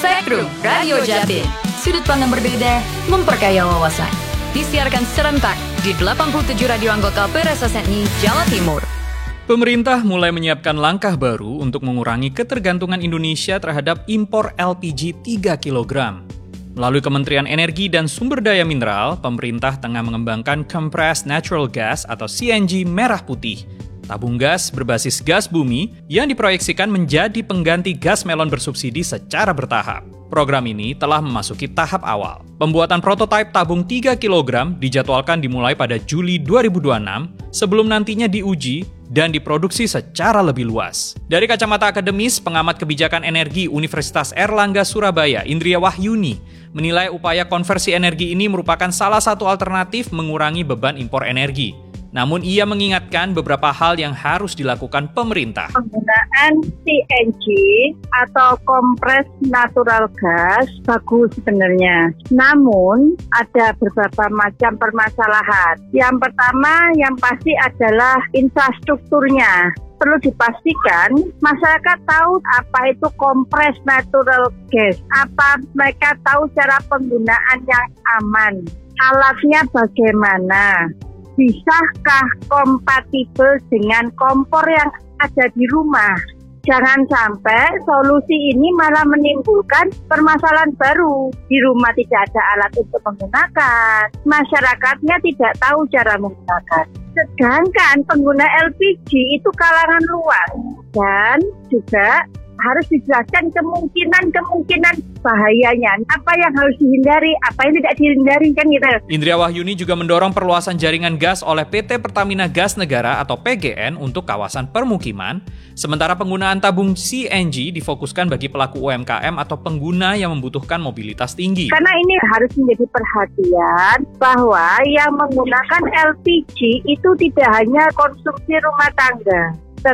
Spektrum Radio Jatim. Sudut pandang berbeda, memperkaya wawasan. Disiarkan serentak di 87 radio anggota PRSSNI Jawa Timur. Pemerintah mulai menyiapkan langkah baru untuk mengurangi ketergantungan Indonesia terhadap impor LPG 3 kg. Melalui Kementerian Energi dan Sumber Daya Mineral, pemerintah tengah mengembangkan Compressed Natural Gas atau CNG merah putih. Tabung gas berbasis gas bumi yang diproyeksikan menjadi pengganti gas melon bersubsidi secara bertahap. Program ini telah memasuki tahap awal. Pembuatan prototipe tabung 3 kg dijadwalkan dimulai pada Juli 2026 sebelum nantinya diuji dan diproduksi secara lebih luas. Dari kacamata akademis, pengamat kebijakan energi Universitas Airlangga Surabaya, Indria Wahyuni, menilai upaya konversi energi ini merupakan salah satu alternatif mengurangi beban impor energi. Namun ia mengingatkan beberapa hal yang harus dilakukan pemerintah. Penggunaan CNG atau compressed natural gas bagus sebenarnya. Namun ada beberapa macam permasalahan. Yang pertama yang pasti adalah infrastrukturnya. Perlu dipastikan masyarakat tahu apa itu compressed natural gas. Apa mereka tahu cara penggunaan yang aman. Alatnya bagaimana. Bisakah kompatibel dengan kompor yang ada di rumah? Jangan sampai solusi ini malah menimbulkan permasalahan baru. Di rumah tidak ada alat untuk menggunakan, masyarakatnya tidak tahu cara menggunakan. Sedangkan pengguna LPG itu kalangan luas dan juga harus dijelaskan kemungkinan bahayanya. Apa yang harus dihindari, apa yang tidak dihindari kan gitu. Indria Wahyuni juga mendorong perluasan jaringan gas oleh PT Pertamina Gas Negara atau PGN untuk kawasan permukiman, sementara penggunaan tabung CNG difokuskan bagi pelaku UMKM atau pengguna yang membutuhkan mobilitas tinggi. Karena ini harus menjadi perhatian bahwa yang menggunakan LPG itu tidak hanya konsumsi rumah tangga,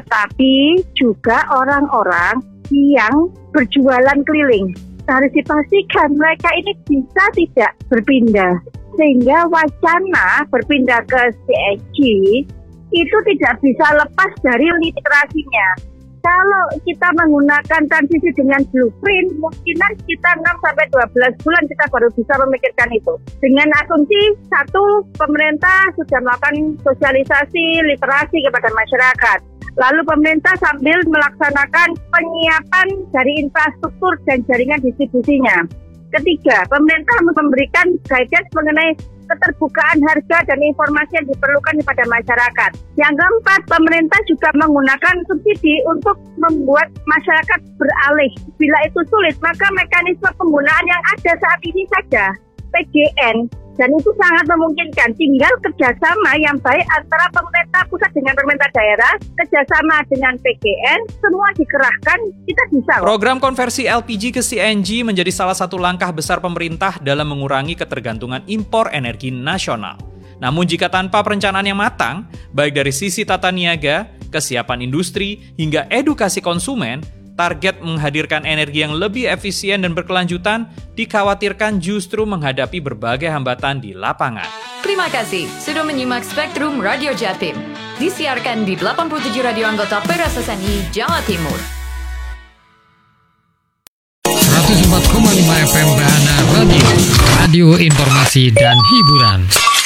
tetapi juga orang-orang yang berjualan keliling. Harus dipastikan mereka ini bisa tidak berpindah. Sehingga wacana berpindah ke CNG itu tidak bisa lepas dari literasinya. Kalau kita menggunakan transisi dengan blueprint, mungkinan kita 6-12 bulan kita baru bisa memikirkan itu. Dengan asumsi, satu, pemerintah sudah melakukan sosialisasi literasi kepada masyarakat. Lalu pemerintah sambil melaksanakan penyiapan dari infrastruktur dan jaringan distribusinya. Ketiga, pemerintah memberikan guidance mengenai keterbukaan harga dan informasi yang diperlukan kepada masyarakat. Yang keempat, pemerintah juga menggunakan subsidi untuk membuat masyarakat beralih. Bila itu sulit, maka mekanisme penggunaan yang ada saat ini saja, PGN, dan itu sangat memungkinkan. Tinggal kerjasama yang baik antara pemerintah pusat dengan pemerintah daerah, kerjasama dengan PGN, semua dikerahkan, kita bisa. Program konversi LPG ke CNG menjadi salah satu langkah besar pemerintah dalam mengurangi ketergantungan impor energi nasional. Namun jika tanpa perencanaan yang matang, baik dari sisi tata niaga, kesiapan industri, hingga edukasi konsumen, target menghadirkan energi yang lebih efisien dan berkelanjutan dikhawatirkan justru menghadapi berbagai hambatan di lapangan. Terima kasih sudah menyimak Spektrum Radio Jatim. Disiarkan di 87 radio anggota PRSSNI Jawa Timur. 104,5 FM Bahana Radio, radio informasi dan hiburan.